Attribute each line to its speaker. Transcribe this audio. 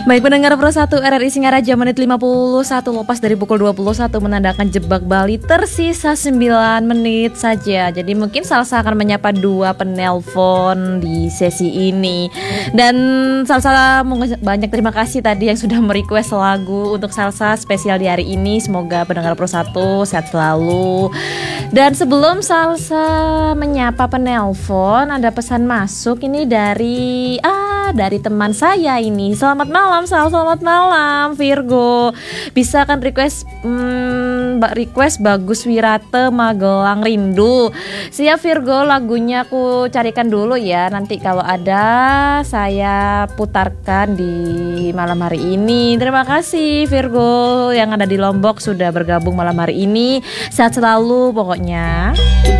Speaker 1: Baik pendengar Pro 1 RRI Singaraja, menit 51 lepas dari pukul 21 menandakan Jebak Bali tersisa 9 menit saja. Jadi mungkin Salsa akan menyapa 2 penelpon di sesi ini. Dan Salsa banyak terima kasih tadi yang sudah merequest lagu untuk Salsa spesial di hari ini. Semoga pendengar Pro 1 sehat selalu. Dan sebelum Salsa menyapa penelpon, ada pesan masuk ini dari teman saya ini. Selamat malam Sal, selamat malam Virgo. Bisa kan request request Bagus Wirate Magelang Rindu. Siap Virgo, lagunya aku carikan dulu ya. Nanti kalau ada saya putarkan di malam hari ini. Terima kasih Virgo yang ada di Lombok sudah bergabung malam hari ini. Sehat selalu pokoknya.